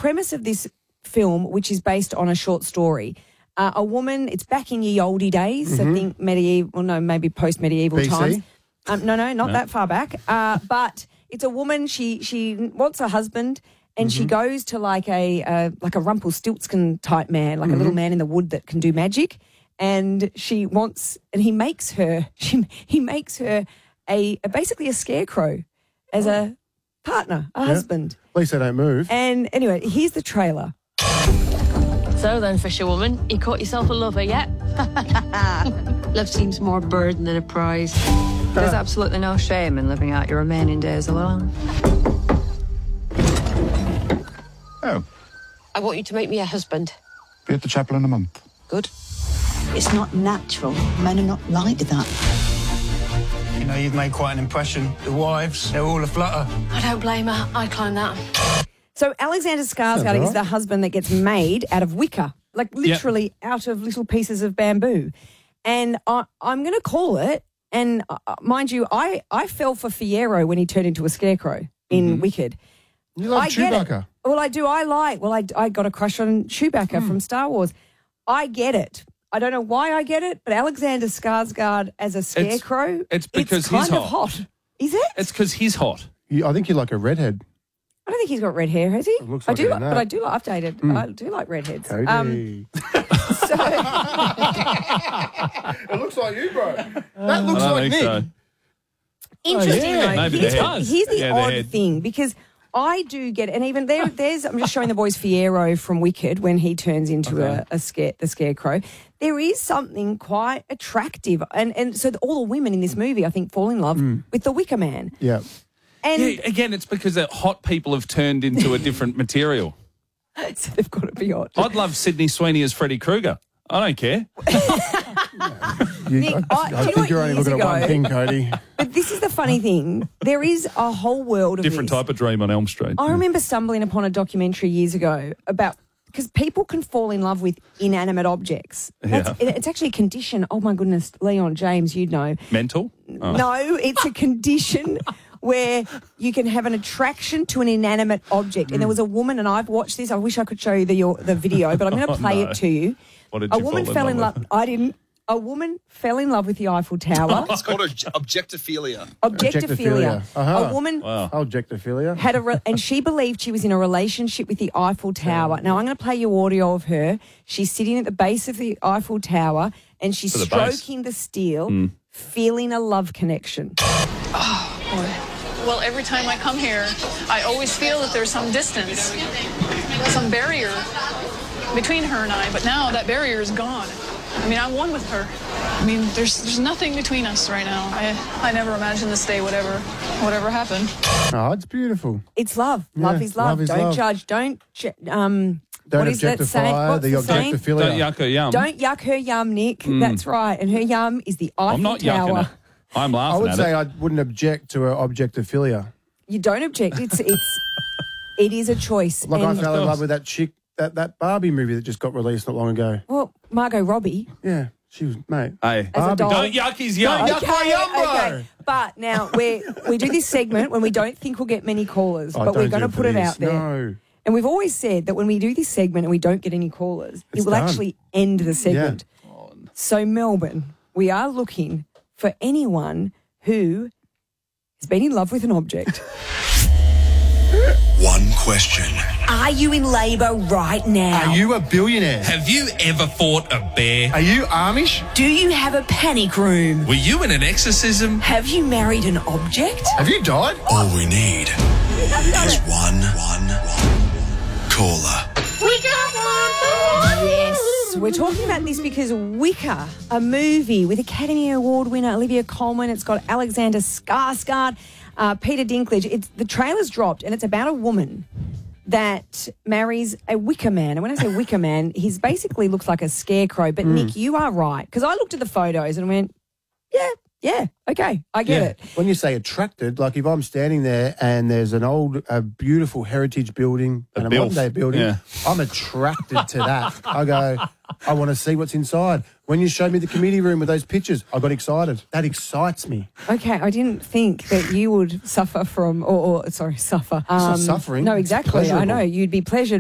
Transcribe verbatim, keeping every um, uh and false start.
premise of this film, which is based on a short story. Uh, a woman, it's back in ye olde days, mm-hmm. I think medieval, well, no, maybe post-medieval B C? times. Um, no, no, not No. that far back. Uh, but it's a woman, she she wants a husband, and mm-hmm. she goes to like a uh, like a Rumpelstiltskin type man, like mm-hmm. a little man in the wood that can do magic. And she wants, and he makes her, she, he makes her a, a basically a scarecrow as a partner, a Yeah. husband. At least they don't move. And anyway, here's the trailer. So then, fisherwoman, you caught yourself a lover yet? Love seems more a burden than a prize. There's absolutely no shame in living out your remaining days alone. Oh, I want you to make me a husband. be at the chapel in a month. Good. It's not natural. Men are not like that. You know, you've made quite an impression. The wives, they're all aflutter. I don't blame her. I'd climb that. So Alexander Skarsgård right. is the husband that gets made out of wicker, like literally yep. out of little pieces of bamboo. And I, I'm going to call it, and uh, mind you, I, I fell for Fiyero when he turned into a scarecrow in mm-hmm. Wicked. You love I get it. Chewbacca. Well, I do. I like, well, I, I got a crush on Chewbacca mm. from Star Wars. I get it. I don't know why I get it, but Alexander Skarsgård as a scarecrow, it's, it's because it's kind he's of hot. hot. Is it? It's because he's hot. You, I think you're like a redhead. I don't think he's got red hair, has he? It looks like I do, it in but that. I do like updated. Mm. I do like redheads. Cody. Um, so it looks like you, bro. That I looks don't like think Nick. so. interesting. Oh, yeah. though. Maybe here's, the what- head. here's the Yeah, the odd head. thing, because I do get, and even there, there's. I'm just showing the boys Fiyero from Wicked when he turns into Okay. a, a scare, the scarecrow. There is something quite attractive, and and so the, all the women in this movie, I think, fall in love Mm. with the Wicker Man. Yeah. And Yeah, again, it's because that hot people have turned into a different material. so they've got to be hot. I'd love Sydney Sweeney as Freddy Krueger. I don't care. You, Nick, I, I- I do you know think what you're only years looking at one ago- thing, Cody. But this is the funny thing. There is a whole world of Different this. type of dream on Elm Street. I remember stumbling upon a documentary years ago about, because people can fall in love with inanimate objects. That's, Yeah. It's actually a condition. Oh, my goodness, Leon, James, you'd know. Mental? Oh. No, it's a condition where you can have an attraction to an inanimate object. And there was a woman, and I've watched this. I wish I could show you the, your, the video, but I'm going to Oh, play no. it to you. What did A you woman fall in fell love in love. with? I didn't. A woman fell in love with the Eiffel Tower. It's called obj- objectophilia. Objectophilia. Uh-huh. A woman Wow. Objectophilia. had a re- and she believed she was in a relationship with the Eiffel Tower. Now I'm going to play you audio of her. She's sitting at the base of the Eiffel Tower and she's To the base. stroking the steel, feeling a love connection. Well, every time I come here, I always feel that there's some distance, some barrier between her and I, but now that barrier is gone. I mean, I'm one with her. I mean, there's there's nothing between us right now. I I never imagined this day would ever, would ever happen. Oh, it's beautiful. It's love. Love Yeah, is love. love is Don't love. judge. Don't ju- um. Don't what is that objectify saying? What's the the saying? objectophilia. Don't yuck her yum. Don't yuck her yum, Nick. That's right. And her yum is the Eiffel I'm not Tower. yucking it. I'm I laughing would at say it. I wouldn't object to a objectophilia. You don't object. It's it's it is a choice. Like and, I fell in love with that chick, that, that Barbie movie that just got released not long ago. well, Margot Robbie. Yeah, she was, mate. Hey, As a Barbie. doll. don't yuck his yum. Don't yuck my yum, bro. But now we we do this segment when we don't think we'll get many callers, Oh, but we're don't going do to it put for it this. out there. No. And we've always said that when we do this segment and we don't get any callers, It's it will done. actually end the segment. So Melbourne, we are looking for anyone who has been in love with an object. One question. Are you in labour right now? Are you a billionaire? Have you ever fought a bear? Are you Amish? Do you have a panic room? Were you in an exorcism? Have you married an object? Have you died? All we need is one, one, one caller. Yes, we're talking about this because Wicker, a movie with Academy Award winner Olivia Colman, it's got Alexander Skarsgård, uh, Peter Dinklage. It's the trailer's dropped, and it's about a woman that marries a Wicker Man. And when I say Wicker Man, he's basically looks like a scarecrow. But Nick, you are right, because I looked at the photos and went, yeah, yeah, okay, I get Yeah. it. When you say attracted, like if I'm standing there and there's an old, a beautiful heritage building A and a bilf. modern day building, Yeah. I'm attracted to that. I go, I want to see what's inside. When you showed me the committee room with those pictures, I got excited. That excites me. Okay, I didn't think that you would suffer from, or, or sorry, suffer. not suffering, No, it's exactly. I know pleasurable. you'd be pleasured.